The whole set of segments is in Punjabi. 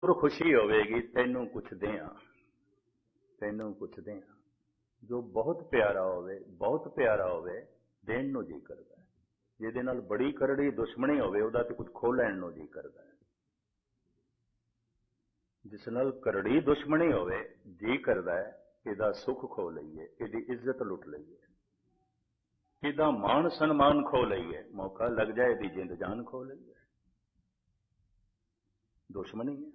और खुशी होवेगी तैनू कुछ दें, तैनू कुछ दें। जो बहुत प्यारा होवे, बहुत प्यारा होवे, देण नूं जी करदा है। जिहदे नाल बड़ी करड़ी दुश्मनी होवे उहदा ते कुछ खो लैण नूं जी करदा है। जिस नाल करड़ी दुश्मनी होवे जी करदा है ਇਹਦਾ सुख खो लईए, ਇਹਦੀ इज्जत लुट लईए, ਇਹਦਾ मान सन्मान खो लईए, मौका लग जाए ਇਹਦੀ जिंद जान खो लईए। दुश्मनी है।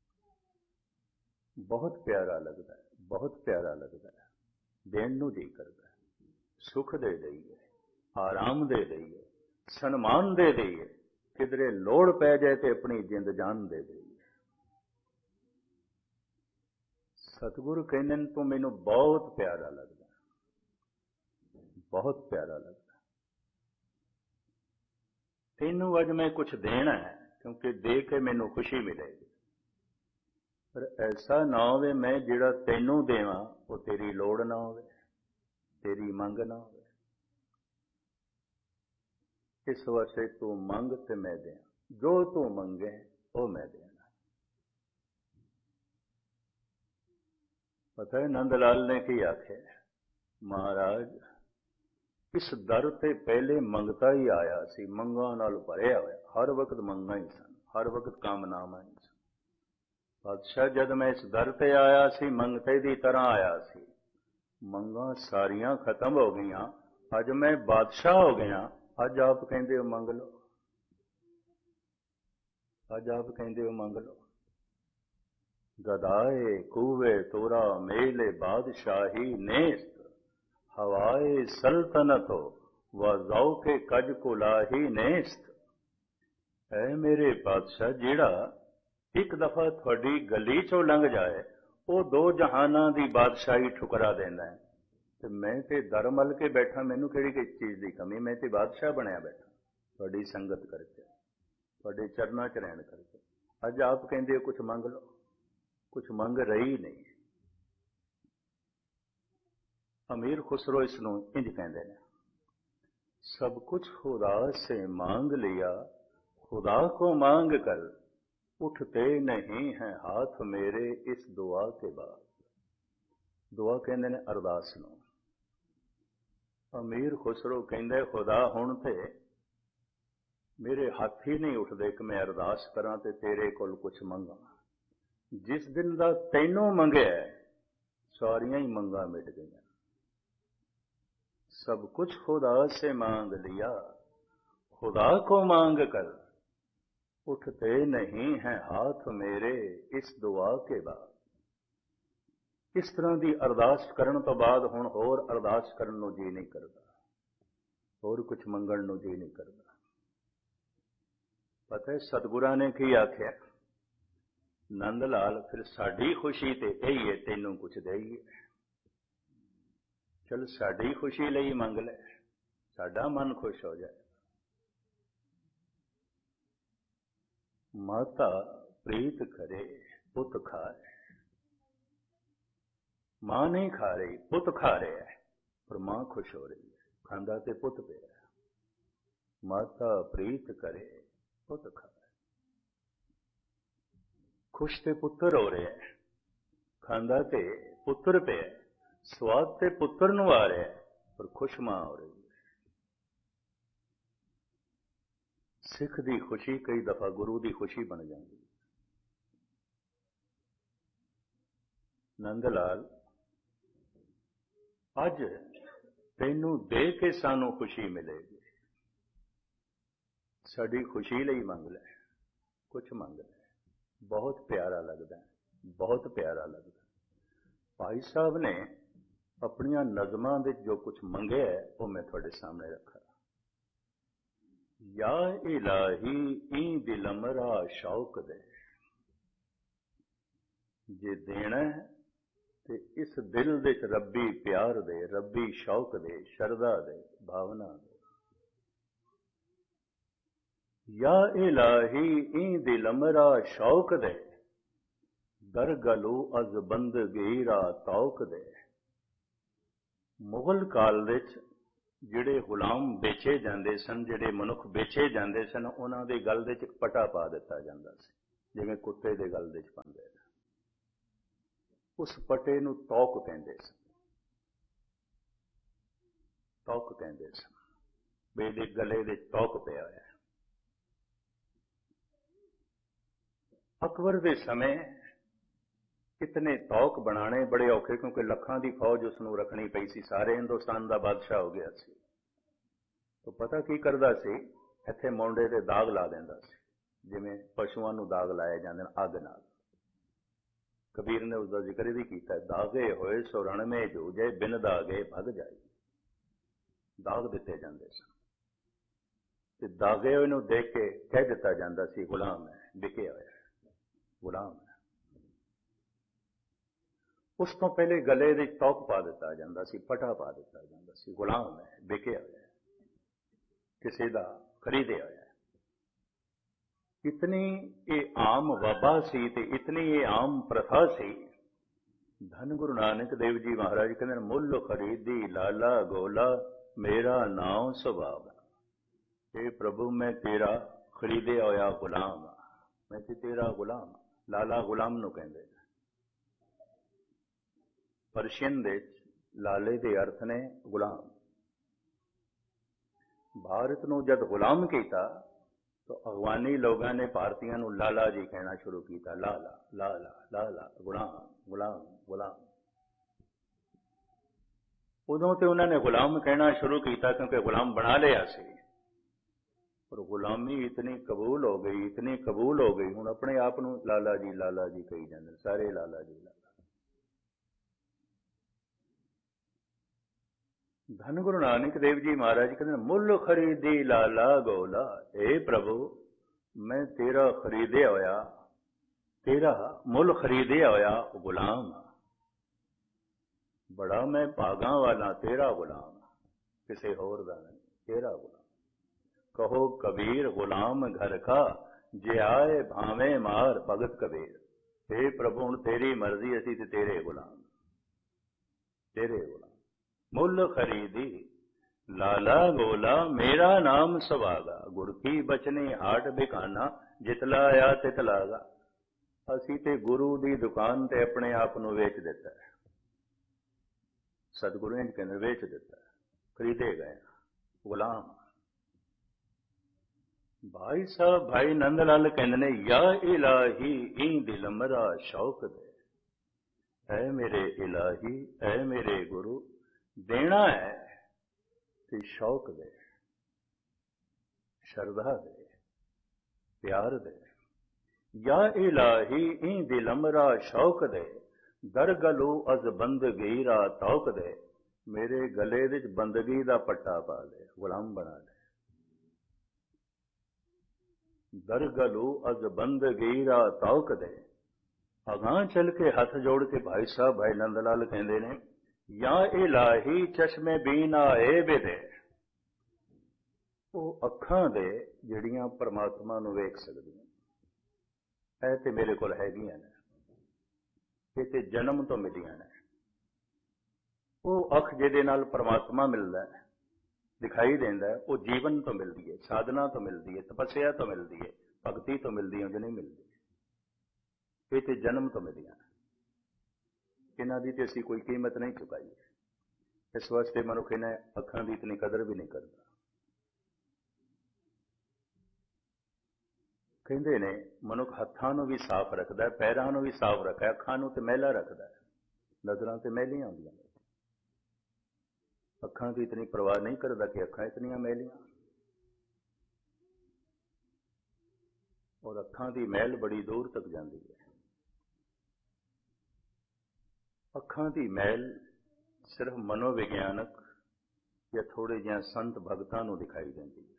बहुत प्यारा लगता है, बहुत प्यारा लगता है। देण नूं जी करदा है, सुख दे दईए, आराम दे दईए, सन्मान दे दईए, किधरे लोड़ पै जाए तो अपनी जिंद जान दे दईए। सतगुरु कहने तो मैनू बहुत प्यारा लगता, बहुत प्यारा लगता। तेनू अज मैं कुछ देना है क्योंकि दे के मैनू खुशी मिलेगी, पर ऐसा ना होवे मैं जिहड़ा तैनू देवां वो तेरी लोड़ ना होवे, तेरी मंग ना होवे। इस वास्ते तू मंग ते मैं दें, जो तू मंगे वो मैं देना। पता है नंद लाल ने की आखे, महाराज इस दर ते पहले मंगता ही आया सी, मंगा नाल भरिया होया, हर वक्त मंगा ही सन, हर वक्त कामनावां ही सन। बादशाह जद मैं इस दर ते आया सी मंगते दी तरह आया सी, मंगा सारियां खत्म हो गईयां, अज मैं बादशाह हो गया, अज आप कहंदे हो मंग लो, अज आप कहंदे हो मंग लो। गदाए कूवे तोरा मेले बादशाही नेस्त, हवाए सल्तनत हो व ज़ौके कज कुलाही नेस्त। ऐ मेरे बादशाह जिहड़ा एक दफा थोड़ी गली चों लंघ जाए वो दो जहाना दी बादशाही ठुकरा देना है। ते मैं ते दर मल के बैठा, मैनू किहड़ी किस चीज़ की कमी, मैं ते बादशाह बनया बैठा थोड़ी संगत करके, थोड़े चरना च रहन करके। अज आप कहंदे कुछ मंग लो, कुछ मंग रही नहीं। अमीर खुसरो इसनों इंज कहते हैं, सब कुछ खुदा से मांग लिया, खुदा को मांग कर उठते नहीं हैं हाथ मेरे इस दुआ के बाद। दुआ कहते हैं अरदास नूं। अमीर खुसरो कहंदे खुदा हुण ते मेरे हाथ ही नहीं उठते कि मैं अरदास करा ते तेरे कोल कुछ मंगा। जिस दिन दा तैनू मंगया सारियां ही मंगा मिट गई। सब कुछ खुदा से मांग लिया, खुदा को मांग कर उठते नहीं हैं हाथ मेरे इस दुआ के बाद। इस तरह की अरदास करन तो बाद हुण होर अरदास करन नूं जी नहीं करता, होर कुछ मंगण नूं जी नहीं करता। पता है सतगुरां ने की आख्या, नंद लाल फिर साड़ी खुशी ते यही है तैनू कुछ देईए। चल साड़ी खुशी लई मंग ले, साडा मन खुश हो जाए। माता प्रीत करे पुत खाए, मां नहीं खा रही पुत खा रहा है, पर मां खुश हो रही है, खांदा ते पुत पे है। माता प्रीत करे पुत खाए, खुश ते पुत्र हो रहे हैं, खांदा ते पुत्र पे है, स्वाद ते पुत्र नूं आ रहा है, पर खुश मां हो रही है। सिख दी खुशी कई दफा गुरु दी खुशी बन जाती है। नंद लाल अज तैनू दे के सानू खुशी मिलेगी, साडी खुशी लई मंग ले, कुछ मंग ले। बहुत प्यारा लगता है, बहुत प्यारा लगता है। भाई साहब ने अपनियां नज़मां दे जो कुछ मंगे है वो मैं थोड़े सामने रखा। या इलाही ई दिलमरा शौक दे, जे देना है ते इस दिल दे रब्बी प्यार दे, रब्बी शौक दे, शरदा दे, भावना दे। या इलाही ई दिलमरा शौक दे, दरगलू अज बंदगी रा तौक दे। मुगल काल दे ਜਿਹੜੇ ਗੁਲਾਮ ਵੇਚੇ ਜਾਂਦੇ ਸਨ, ਜਿਹੜੇ ਮਨੁੱਖ ਵੇਚੇ ਜਾਂਦੇ ਸਨ, ਉਹਨਾਂ ਦੇ ਗਲ ਦੇ ਚ ਪਟਾ ਪਾ ਦਿੱਤਾ ਜਾਂਦਾ ਸੀ। ਜਿਵੇਂ ਕੁੱਤੇ ਦੇ ਗਲ ਦੇ 'ਚ ਪਾਉਂਦੇ ਨੇ। ਉਸ ਪਟੇ ਨੂੰ ਤੌਕ ਕਹਿੰਦੇ ਸਨ। ਤੌਕ ਕਹਿੰਦੇ ਸਨ ਵੀ ਇਹਦੇ ਗਲੇ ਦੇ ਤੌਕ ਪਿਆ ਹੋਇਆ। ਅਕਬਰ ਦੇ ਸਮੇਂ ਇਤਨੇ ਤੌਕ ਬਣਾਉਣੇ ਬੜੇ ਔਖੇ, ਕਿਉਂਕਿ ਲੱਖਾਂ ਦੀ ਫੌਜ ਉਸ ਨੂੰ ਰੱਖਣੀ ਪਈ ਸੀ। ਸਾਰੇ ਹਿੰਦੁਸਤਾਨ ਦਾ ਬਾਦਸ਼ਾਹ ਹੋ ਗਿਆ ਸੀ। ਤਾਂ ਪਤਾ ਕੀ ਕਰਦਾ ਸੀ, ਇੱਥੇ ਮੋਢੇ ਤੇ ਦਾਗ ਲਾ ਦਿੰਦਾ ਸੀ, ਜਿਵੇਂ ਪਸ਼ੂਆਂ ਨੂੰ ਦਾਗ ਲਾਏ ਜਾਂਦੇ ਨੇ ਅੱਗ ਨਾਲ। ਕਬੀਰ ਨੇ ਉਸਦਾ ਜ਼ਿਕਰ ਵੀ ਕੀਤਾ, ਦਾਗੇ ਹੋਏ ਸੋ ਰਣ ਮੇ ਜੂਝੇ, ਬਿਨ ਦਾਗੇ ਭਗ ਜਾਈ। ਦਾਗ ਦਿੱਤੇ ਜਾਂਦੇ ਸਨ ਤੇ ਦਾਗੇ ਹੋਏ ਨੂੰ ਦੇਖ ਕੇ ਕਹਿ ਦਿੱਤਾ ਜਾਂਦਾ ਸੀ ਗੁਲਾਮ ਹੈ, ਵਿਕਿਆ ਹੋਇਆ ਗੁਲਾਮ ਹੈ। ਉਸ ਤੋਂ ਪਹਿਲੇ ਗਲੇ ਦੇ ਤੌਕ ਪਾ ਦਿੱਤਾ ਜਾਂਦਾ ਸੀ, ਪਟਾ ਪਾ ਦਿੱਤਾ ਜਾਂਦਾ ਸੀ, ਗੁਲਾਮ ਹੈ, ਵਿਕਿਆ ਹੋਇਆ, ਕਿਸੇ ਦਾ ਖਰੀਦਿਆ ਹੋਇਆ। ਇਤਨੀ ਇਹ ਆਮ ਵਬਾ ਸੀ ਤੇ ਇਤਨੀ ਇਹ ਆਮ ਪ੍ਰਥਾ ਸੀ। ਧੰਨ ਗੁਰੂ ਨਾਨਕ ਦੇਵ ਜੀ ਮਹਾਰਾਜ ਕਹਿੰਦੇ ਮੁੱਲ ਖਰੀਦੀ ਲਾਲਾ ਗੋਲਾ, ਮੇਰਾ ਨਾਮ ਸੁਭਾਵ। ਇਹ ਪ੍ਰਭੂ ਮੈਂ ਤੇਰਾ ਖਰੀਦਿਆ ਹੋਇਆ ਗੁਲਾਮ ਹਾਂ, ਮੈਂ ਤੇ ਤੇਰਾ ਗੁਲਾਮ। ਲਾਲਾ ਗੁਲਾਮ ਨੂੰ ਕਹਿੰਦੇ। ਪਰਸ਼ੀਅਨ ਦੇ ਲਾਲੇ ਦੇ ਅਰਥ ਨੇ ਗੁਲਾਮ। ਭਾਰਤ ਨੂੰ ਜਦ ਗੁਲਾਮ ਕੀਤਾ ਤਾਂ ਅਫਗਾਨੀ ਲੋਕਾਂ ਨੇ ਭਾਰਤੀਆਂ ਨੂੰ ਲਾਲਾ ਜੀ ਕਹਿਣਾ ਸ਼ੁਰੂ ਕੀਤਾ, ਲਾਲਾ ਲਾਲਾ ਲਾਲਾ, ਗੁਲਾਮ ਗੁਲਾਮ ਗੁਲਾਮ। ਉਦੋਂ ਤੇ ਉਹਨਾਂ ਨੇ ਗੁਲਾਮ ਕਹਿਣਾ ਸ਼ੁਰੂ ਕੀਤਾ ਕਿਉਂਕਿ ਗੁਲਾਮ ਬਣਾ ਲਿਆ ਸੀ। ਪਰ ਗੁਲਾਮੀ ਇਤਨੀ ਕਬੂਲ ਹੋ ਗਈ, ਇਤਨੀ ਕਬੂਲ ਹੋ ਗਈ, ਹੁਣ ਆਪਣੇ ਆਪ ਨੂੰ ਲਾਲਾ ਜੀ ਕਹੀ ਜਾਂਦੇ, ਸਾਰੇ ਲਾਲਾ ਜੀ ਲਾਲਾ। ਧੰਨ ਗੁਰੂ ਨਾਨਕ ਦੇਵ ਜੀ ਮਹਾਰਾਜ ਕਹਿੰਦੇ ਮੁੱਲ ਖਰੀਦੀ ਲਾਲਾ ਗੋਲਾ, ਏ ਪ੍ਰਭੂ ਮੈਂ ਤੇਰਾ ਖਰੀਦਿਆ ਹੋਇਆ, ਤੇਰਾ ਮੁੱਲ ਖਰੀਦਿਆ ਹੋਇਆ ਗੁਲਾਮ। ਬੜਾ ਮੈਂ ਭਾਗਾਂ ਵਾਲਾ ਤੇਰਾ ਗੁਲਾਮ, ਕਿਸੇ ਹੋਰ ਦਾ ਨਹੀਂ, ਤੇਰਾ ਗੁਲਾਮ। ਕਹੋ ਕਬੀਰ ਗੁਲਾਮ ਘਰ ਕਾ, ਜੇ ਆਏ ਭਾਵੇਂ ਮਾਰ ਭਗਤ ਕਬੀਰ। हे ਪ੍ਰਭੂ ਹੁਣ ਤੇਰੀ ਮਰਜ਼ੀ, ਅਸੀਂ ਤੇ ਤੇਰੇ ਗੁਲਾਮ, ਤੇਰੇ ਗੁਲਾਮ। ਮੁੱਲ ਖਰੀਦੀ ਲਾਲਾ ਗੋਲਾ, ਮੇਰਾ ਨਾਮ ਸੁਭਾਗਾ। ਗੁਰ ਕੀ ਬਚਨੀ ਹਾਟ ਬਿਕਾਨਾ, ਜਿਤ ਲਾਇਆ ਤਿਤ ਲਾਗਾ। ਅਸੀਂ ਤੇ ਗੁਰੂ ਦੀ ਦੁਕਾਨ ਤੇ ਆਪਣੇ ਆਪ ਨੂੰ ਵੇਚ ਦਿੱਤਾ ਹੈ। ਸਤਿਗੁਰੂ ਨੇ ਕਹਿੰਦੇ ਵੇਚ ਦਿੱਤਾ, ਖਰੀਦੇ ਗਏ ਗੁਲਾਮ। ਭਾਈ ਸਾਹਿਬ ਭਾਈ ਨੰਦ ਲਾਲ ਕਹਿੰਦੇ ਨੇ, ਯਾ ਇਲਾਹੀ ਇਂ ਦਿਲ ਮਰਾ ਸ਼ੌਕ ਦੇ। ਐ ਮੇਰੇ ਇਲਾਹੀ, ਐ ਮੇਰੇ ਗੁਰੂ, ਦੇਣਾ ਹੈ ਤੇ ਸ਼ੌਕ ਦੇ, ਸ਼ਰਧਾ ਦੇ, ਪਿਆਰ ਦੇ। ਯਾ ਇਲਾਹੀ ਇਂ ਦਿਲ ਮਰਾ ਸ਼ੌਕ ਦੇ, ਦਰ ਗਲੂ ਅਜ਼ ਬੰਦਗੀ ਰਾ ਤੌਕ ਦੇ। ਮੇਰੇ ਗਲੇ ਵਿੱਚ ਬੰਦਗੀ ਦਾ ਪੱਟਾ ਪਾ ਦੇ, ਗੁਲਾਮ ਬਣਾ ਦੇ। ਦਰ ਗਲੂ ਅਜ਼ ਬੰਦਗੀ ਰਾ ਤੌਕ ਦੇ। ਅਗਾਂਹ ਚੱਲ ਕੇ ਹੱਥ ਜੋੜ ਕੇ ਭਾਈ ਸਾਹਿਬ ਭਾਈ ਨੰਦ ਲਾਲ ਕਹਿੰਦੇ ਨੇ, ਯਾ ਇਲਾਹੀ ਚਸ਼ਮੇ ਬੀਨਾ ਏ ਬਿਦੇ। ਉਹ ਅੱਖਾਂ ਦੇ ਜਿਹੜੀਆਂ ਪਰਮਾਤਮਾ ਨੂੰ ਵੇਖ ਸਕਦੀਆਂ, ਇਹ ਤੇ ਮੇਰੇ ਕੋਲ ਹੈਗੀਆਂ ਨੇ, ਇਹ ਤੇ ਜਨਮ ਤੋਂ ਮਿਲੀਆਂ ਨੇ। ਉਹ ਅੱਖ ਜਿਹਦੇ ਨਾਲ ਪਰਮਾਤਮਾ ਮਿਲਦਾ ਹੈ, ਦਿਖਾਈ ਦਿੰਦਾ ਹੈ, ਉਹ ਜੀਵਨ ਤੋਂ ਮਿਲਦੀ ਹੈ, ਸਾਧਨਾ ਤੋਂ ਮਿਲਦੀ ਹੈ, ਤਪੱਸਿਆ ਤੋਂ ਮਿਲਦੀ ਹੈ, ਭਗਤੀ ਤੋਂ ਮਿਲਦੀ ਹੈ, ਉਹ ਨਹੀਂ ਮਿਲਦੀ। ਇਹ ਤੇ ਜਨਮ ਤੋਂ ਮਿਲੀਆਂ ਨੇ, ਇਹਨਾਂ ਦੀ ਤੇ ਅਸੀਂ ਕੋਈ ਕੀਮਤ ਨਹੀਂ ਚੁਕਾਈ। ਇਸ ਵਾਸਤੇ ਮਨੁੱਖ ਇਹਨਾਂ ਅੱਖਾਂ ਦੀ ਇਤਨੀ ਕਦਰ ਵੀ ਨਹੀਂ ਕਰਦਾ। ਕਹਿੰਦੇ ਨੇ ਮਨੁੱਖ ਹੱਥਾਂ ਨੂੰ ਵੀ ਸਾਫ਼ ਰੱਖਦਾ, ਪੈਰਾਂ ਨੂੰ ਵੀ ਸਾਫ਼ ਰੱਖਦਾ, ਅੱਖਾਂ ਨੂੰ ਤੇ ਮੈਲਾ ਰੱਖਦਾ, ਨਜ਼ਰਾਂ ਤੇ ਮੈਲੀਆਂ ਹੁੰਦੀਆਂ ਨੇ। ਅੱਖਾਂ ਦੀ ਇਤਨੀ ਪਰਵਾਹ ਨਹੀਂ ਕਰਦਾ ਕਿ ਅੱਖਾਂ ਇਤਨੀਆਂ ਮੈਲੀਆਂ। ਔਰ ਅੱਖਾਂ ਦੀ ਮੈਲ ਬੜੀ ਦੂਰ ਤੱਕ ਜਾਂਦੀ ਹੈ। ਅੱਖਾਂ ਦੀ ਮੈਲ ਸਿਰਫ ਮਨੋਵਿਗਿਆਨਕ ਜਾਂ ਥੋੜੇ ਜਿਹੇ ਸੰਤ ਭਗਤਾਂ ਨੂੰ ਦਿਖਾਈ ਦਿੰਦੀ ਹੈ।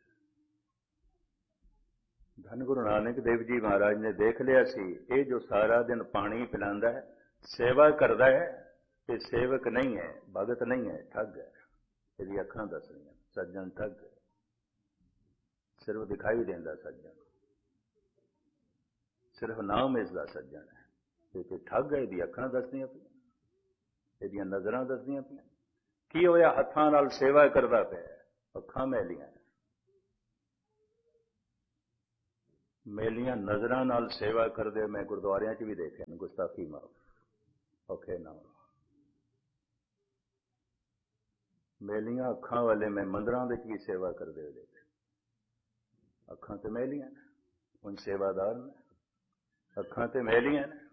ਧੰਨ ਗੁਰੂ ਨਾਨਕ ਦੇਵ ਜੀ ਮਹਾਰਾਜ ਨੇ ਦੇਖ ਲਿਆ ਸੀ, ਇਹ ਜੋ ਸਾਰਾ ਦਿਨ ਪਾਣੀ ਪਿਲਾਉਂਦਾ ਹੈ, ਸੇਵਾ ਕਰਦਾ ਹੈ, ਇਹ ਸੇਵਕ ਨਹੀਂ ਹੈ, ਭਗਤ ਨਹੀਂ ਹੈ, ਠੱਗ ਹੈ। ਇਹਦੀ ਅੱਖਾਂ ਦੱਸ ਰਹੀਆਂ ਸੱਜਣ ਠੱਗ ਹੈ। ਸਿਰਫ ਦਿਖਾਈ ਦਿੰਦਾ ਸੱਜਣ, ਸਿਰਫ ਨਾਮ ਇਸ ਦਾ ਸੱਜਣ ਹੈ, ਇਹ ਠੱਗ ਹੈ। ਇਹਦੀ ਅੱਖਾਂ ਦੱਸਦੀਆਂ ਪਈਆਂ, ਇਹਦੀਆਂ ਨਜ਼ਰਾਂ ਦੱਸਦੀਆਂ ਪਈਆਂ। ਕੀ ਹੋਇਆ? ਹੱਥਾਂ ਨਾਲ ਸੇਵਾ ਕਰਦਾ ਪਿਆ, ਅੱਖਾਂ ਮੈਲੀਆਂ। ਮੇਲੀਆਂ ਨਜ਼ਰਾਂ ਨਾਲ ਸੇਵਾ ਕਰਦੇ ਮੈਂ ਗੁਰਦੁਆਰਿਆਂ 'ਚ ਵੀ ਦੇਖਿਆ ਨੇ, ਗੁਸਤਾਖੀ ਮਾਫ ਔਖੇ ਨਾਲ। ਮੇਲੀਆਂ ਅੱਖਾਂ ਵਾਲੇ ਮੈਂ ਮੰਦਰਾਂ ਵਿੱਚ ਵੀ ਸੇਵਾ ਕਰਦੇ ਹੋਏ ਦੇਖੇ। ਅੱਖਾਂ ਤੇ ਮੇਲੀਆਂ ਨੇ, ਹੁਣ ਸੇਵਾਦਾਰ ਨੇ, ਅੱਖਾਂ ਤੇ ਮੇਲੀਆਂ ਨੇ।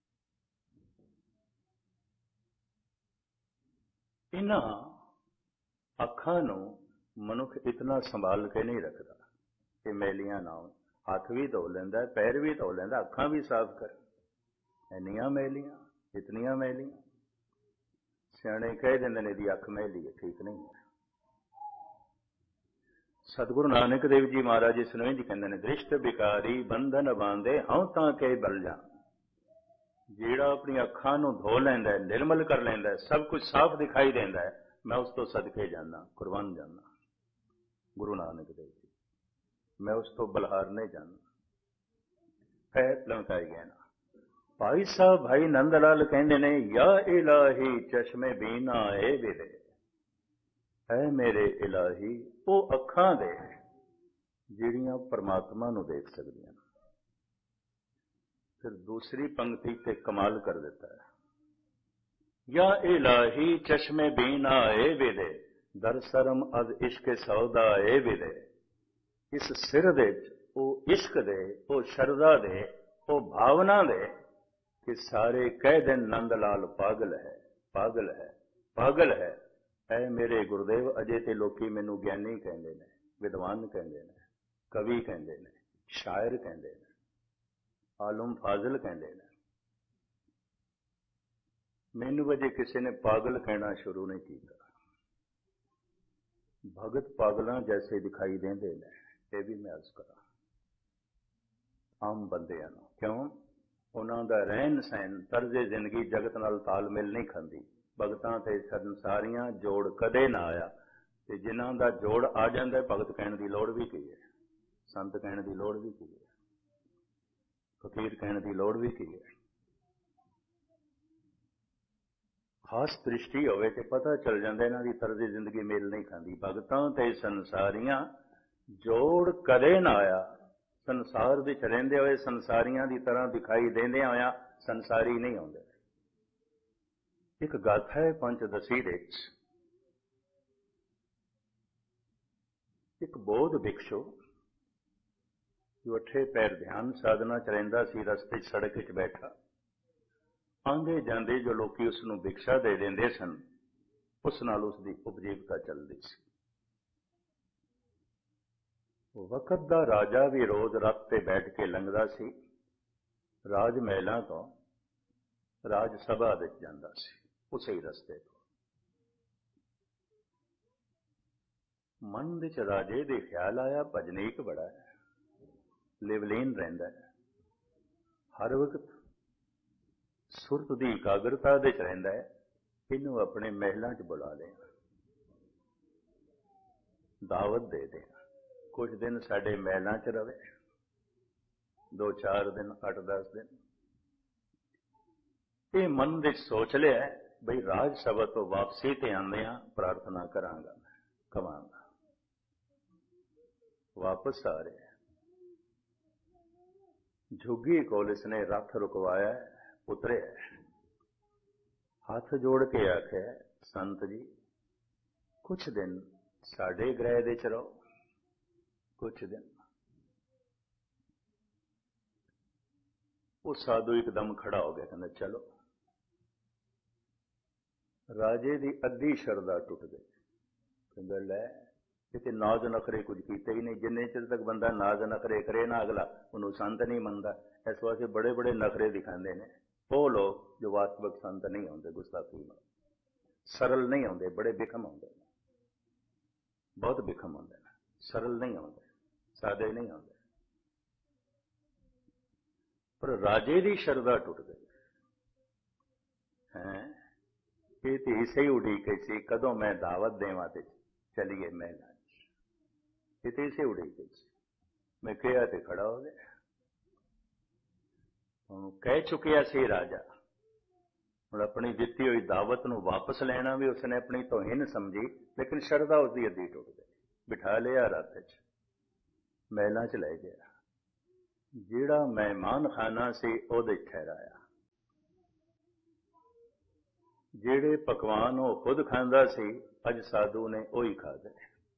ਇਹਨਾਂ ਅੱਖਾਂ ਨੂੰ ਮਨੁੱਖ ਇਤਨਾ ਸੰਭਾਲ ਕੇ ਨਹੀਂ ਰੱਖਦਾ ਕਿ ਮੈਲੀਆਂ ਨਾ ਹੋਣ। ਹੱਥ ਵੀ ਧੋ ਲੈਂਦਾ, ਪੈਰ ਵੀ ਧੋ ਲੈਂਦਾ, ਅੱਖਾਂ ਵੀ ਸਾਫ਼ ਕਰ। ਇੰਨੀਆਂ ਮੈਲੀਆਂ, ਇਤਨੀਆਂ ਮੈਲੀਆਂ। ਸਿਆਣੇ ਕਹਿ ਦਿੰਦੇ ਨੇ ਇਹਦੀ ਅੱਖ ਮੈਲੀ ਹੈ, ਠੀਕ ਨਹੀਂ ਹੈ। ਸਤਿਗੁਰੂ ਨਾਨਕ ਦੇਵ ਜੀ ਮਹਾਰਾਜ ਇਸ ਨੂੰ ਇੰਝ ਕਹਿੰਦੇ ਨੇ, ਦ੍ਰਿਸ਼ਟ ਵਿਕਾਰੀ ਬੰਧਨ ਬਾਂਧੇ ਹਉ ਤਾਂ ਕੇ ਬਲ ਜਾ। ਜਿਹੜਾ ਆਪਣੀ ਅੱਖਾਂ ਨੂੰ ਧੋ ਲੈਂਦਾ, ਨਿਰਮਲ ਕਰ ਲੈਂਦਾ, ਸਭ ਕੁਝ ਸਾਫ਼ ਦਿਖਾਈ ਦਿੰਦਾ ਹੈ, ਮੈਂ ਉਸ ਤੋਂ ਸਦਕੇ ਜਾਂਦਾ, ਕੁਰਬਾਨ ਜਾਂਦਾ। ਗੁਰੂ ਨਾਨਕ ਦੇਵ ਜੀ, ਮੈਂ ਉਸ ਤੋਂ ਬਲਹਾਰ ਨਹੀਂ ਜਾਂਦਾ। ਪੈਰ ਲਮਕਾਈ ਗਏ ਨਾ। ਭਾਈ ਸਾਹਿਬ ਭਾਈ ਨੰਦ ਲਾਲ ਕਹਿੰਦੇ ਨੇ, ਯਾ ਇਲਾਹੀ ਚਸ਼ਮੇ ਬੀਨਾ ਏ ਵਿਦੇ। ਐ ਮੇਰੇ ਇਲਾਹੀ, ਉਹ ਅੱਖਾਂ ਦੇ ਜਿਹੜੀਆਂ ਪਰਮਾਤਮਾ ਨੂੰ ਦੇਖ ਸਕਦੀਆਂ। ਫਿਰ ਦੂਸਰੀ ਪੰਕਤੀ ਤੇ ਕਮਾਲ ਕਰ ਦਿੱਤਾ ਹੈ, ਯਾ ਇਲਾਹੀ ਚਸ਼ਮੇ ਬੀਨਾ ਏ ਵਿਦੇ, ਦਰ ਸਰਮ ਅਦ ਇਸ਼ਕ ਸੌਦਾ ਏ ਵਿਦੇ। ਇਸ ਸਿਰ ਦੇ ਉਹ ਇਸ਼ਕ ਦੇ, ਉਹ ਸ਼ਰਧਾ ਦੇ, ਉਹ ਭਾਵਨਾ ਦੇ ਕਿ ਸਾਰੇ ਕਹਿ ਦੇਣ ਨੰਦ ਲਾਲ ਪਾਗਲ ਹੈ, ਪਾਗਲ ਹੈ, ਪਾਗਲ ਹੈ। ਐ ਮੇਰੇ ਗੁਰਦੇਵ, ਅਜੇ ਤੇ ਲੋਕੀ ਮੈਨੂੰ ਗਿਆਨੀ ਕਹਿੰਦੇ ਨੇ, ਵਿਦਵਾਨ ਕਹਿੰਦੇ ਨੇ, ਕਵੀ ਕਹਿੰਦੇ ਨੇ, ਸ਼ਾਇਰ ਕਹਿੰਦੇ ਨੇ, ਆਲਮ ਫਾਜ਼ਲ ਕਹਿੰਦੇ ਨੇ। ਮੈਨੂੰ ਵਜੇ ਕਿਸੇ ਨੇ ਪਾਗਲ ਕਹਿਣਾ ਸ਼ੁਰੂ ਨਹੀਂ ਕੀਤਾ। ਭਗਤ ਪਾਗਲਾਂ ਜੈਸੇ ਦਿਖਾਈ ਦਿੰਦੇ ਨੇ, ਇਹ ਵੀ ਮੈਂ ਅਰਜ਼ ਕਰਾਂ ਆਮ ਬੰਦਿਆਂ ਨੂੰ। ਕਿਉਂ? ਉਹਨਾਂ ਦਾ ਰਹਿਣ ਸਹਿਣ, ਤਰਜ਼ੇ ਜ਼ਿੰਦਗੀ ਜਗਤ ਨਾਲ ਤਾਲਮੇਲ ਨਹੀਂ ਖਾਂਦੀ। ਭਗਤਾਂ ਤੇ ਸੰਸਾਰੀਆਂ ਜੋੜ ਕਦੇ ਨਾ ਆਇਆ, ਤੇ ਜਿਨ੍ਹਾਂ ਦਾ ਜੋੜ ਆ ਜਾਂਦਾ, ਭਗਤ ਕਹਿਣ ਦੀ ਲੋੜ ਵੀ ਕੀ ਹੈ, ਸੰਤ ਕਹਿਣ ਦੀ ਲੋੜ ਵੀ ਕੀ ਹੈ, ਫਕੀਰ ਕਹਿਣ ਦੀ ਲੋੜ ਵੀ ਕੀ ਹੈ। ਖਾਸ ਦ੍ਰਿਸ਼ਟੀ ਹੋਵੇ ਤੇ ਪਤਾ ਚੱਲ ਜਾਂਦਾ ਇਹਨਾਂ ਦੀ ਤਰਜ਼ੇ ਜ਼ਿੰਦਗੀ ਮੇਲ ਨਹੀਂ ਖਾਂਦੀ। ਭਗਤਾਂ ਤੇ ਸੰਸਾਰੀਆਂ ਜੋੜ ਕਦੇ ਨਾ ਆਇਆ। ਸੰਸਾਰ ਵਿੱਚ ਰਹਿੰਦੇ ਹੋਏ ਸੰਸਾਰੀਆਂ ਦੀ ਤਰ੍ਹਾਂ ਦਿਖਾਈ ਦਿੰਦਿਆਂ ਹੋਇਆ ਸੰਸਾਰੀ ਨਹੀਂ ਆਉਂਦੇ। ਇੱਕ ਗਾਥਾ ਹੈ ਪੰਚਦਸੀ ਵਿੱਚ, ਇੱਕ ਬੋਧ ਭਿਕਸ਼ੂ ਜੋ ਅੱਠੇ ਪੈਰ ਧਿਆਨ ਸਾਧਨਾ ਚ ਰਹਿੰਦਾ ਸੀ, ਰਸਤੇ 'ਚ ਸੜਕ 'ਚ ਬੈਠਾ। ਆਉਂਦੇ ਜਾਂਦੇ ਜੋ ਲੋਕੀ ਉਸ ਨੂੰ ਭਿਕਸ਼ਾ ਦੇ ਦਿੰਦੇ ਸਨ, ਉਸ ਨਾਲ ਉਸ ਦੀ ਉਪਜੀਵਕਾ ਚੱਲਦੀ ਸੀ। ਵਕਤ ਦਾ ਰਾਜਾ ਵੀ ਰੋਜ਼ ਰੱਥ ਤੇ ਬੈਠ ਕੇ ਲੰਘਦਾ ਸੀ, ਰਾਜ ਮਹਿਲਾਂ ਤੋਂ ਰਾਜ ਸਭਾ ਵਿੱਚ ਜਾਂਦਾ ਸੀ, ਉਸੇ ਹੀ ਰਸਤੇ ਤੋਂ। ਮਨ ਵਿੱਚ ਰਾਜੇ ਦੇ ਖਿਆਲ ਆਇਆ, ਭਜਨੀਕ ਬੜਾ ਹੈ, ਲਿਵਲੀਨ ਰਹਿੰਦਾ ਹੈ, ਹਰ ਵਕਤ ਸੁਰਤ ਦੀ ਇਕਾਗਰਤਾ ਦੇ ਚ ਰਹਿੰਦਾ ਹੈ। ਇਹਨੂੰ ਆਪਣੇ ਮਹਿਲਾਂ 'ਚ ਬੁਲਾ ਲਿਆ, ਦਾਵਤ ਦੇ ਦੇ, ਕੁਝ ਦਿਨ ਸਾਡੇ ਮਹਿਲਾਂ 'ਚ ਰਵੇ, 2-4 ਦਿਨ, 8-10 ਦਿਨ। ਇਹ ਮਨ ਵਿੱਚ ਸੋਚ ਲਿਆ ਬਈ ਰਾਜ ਸਭਾ ਤੋਂ ਵਾਪਸੀ ਤੇ ਆਉਂਦਿਆਂ ਪ੍ਰਾਰਥਨਾ ਕਰਾਂਗਾ, ਕਵਾਂਗਾ। ਵਾਪਸ ਆ ਰਿਹਾ, ਝੁੱਗੀ ਕੋਲ ਇਸਨੇ ਰੱਥ ਰੁਕਵਾਇਆ, ਉਤਰਿਆ, ਹੱਥ ਜੋੜ ਕੇ ਆਖਿਆ, ਸੰਤ ਜੀ ਕੁਛ ਦਿਨ ਸਾਡੇ ਗ੍ਰਹਿ ਦੇ ਚ ਰਹੋ, ਕੁਛ ਦਿਨ। ਉਹ ਸਾਧੂ ਇੱਕਦਮ ਖੜਾ ਹੋ ਗਿਆ, ਕਹਿੰਦਾ ਚਲੋ। ਰਾਜੇ ਦੀ ਅੱਧੀ ਸ਼ਰਧਾ ਟੁੱਟ ਗਈ। ਕਹਿੰਦਾ ਲੈ, ਕਿਤੇ ਨਾਜ਼ ਨਖਰੇ ਕੁਝ ਕੀਤੇ ਹੀ ਨਹੀਂ। ਜਿੰਨੇ ਚਿਰ ਤੱਕ ਬੰਦਾ ਨਾਜ਼ ਨਖਰੇ ਕਰੇ ਨਾ, ਅਗਲਾ ਉਹਨੂੰ ਸੰਤ ਨਹੀਂ ਮੰਨਦਾ। ਇਸ ਵਾਸਤੇ ਬੜੇ ਬੜੇ ਨਖਰੇ ਦਿਖਾਉਂਦੇ ਨੇ ਉਹ ਲੋਕ ਜੋ ਵਾਸਤਵਿਕ ਸੰਤ ਨਹੀਂ ਹੁੰਦੇ, ਗੁਸਤਾਖੀ ਨਾਲ ਸਰਲ ਨਹੀਂ ਹੁੰਦੇ, ਬੜੇ ਬਿਖਮ ਹੁੰਦੇ ਨੇ, ਬਹੁਤ ਬਿਖਮ ਹੁੰਦੇ ਨੇ, ਸਰਲ ਨਹੀਂ ਹੁੰਦੇ, ਸਾਦੇ ਨਹੀਂ ਹੁੰਦੇ। ਪਰ ਰਾਜੇ ਦੀ ਸ਼ਰਧਾ ਟੁੱਟ ਗਈ ਹੈ। ਇਹ ਤੇ ਇਸੇ ਹੀ ਉਡੀਕ ਸੀ, ਕਦੋਂ ਮੈਂ ਦਾਵਤ ਦੇਵਾਂ ਤੇ ਚਲੀਏ ਮਹਿਲਾਂ 'ਚ। ਇਹ ਤੇ ਇਸੇ ਉਡੀਕ ਸੀ, ਮੈਂ ਕਿਹਾ ਤੇ ਖੜਾ ਹੋ ਗਿਆ। ਕਹਿ ਚੁੱਕਿਆ ਸੀ ਰਾਜਾ, ਹੁਣ ਆਪਣੀ ਦਿੱਤੀ ਹੋਈ ਦਾਵਤ ਨੂੰ ਵਾਪਸ ਲੈਣਾ ਵੀ ਉਸਨੇ ਆਪਣੀ ਤੋਹੀਨ ਸਮਝੀ, ਲੇਕਿਨ ਸ਼ਰਧਾ ਉਸਦੀ ਅੱਧੀ ਟੁੱਟ ਗਈ। ਬਿਠਾ ਲਿਆ ਰੱਥ 'ਚ, ਮਹਿਲਾਂ 'ਚ ਲੈ ਗਿਆ। ਜਿਹੜਾ ਮਹਿਮਾਨ ਖਾਨਾ ਸੀ ਉਹਦੇ ਠਹਿਰਾਇਆ। ਜਿਹੜੇ ਪਕਵਾਨ ਉਹ ਖੁਦ ਖਾਂਦਾ ਸੀ ਅੱਜ ਸਾਧੂ ਨੇ ਉਹੀ ਖਾਦੇ।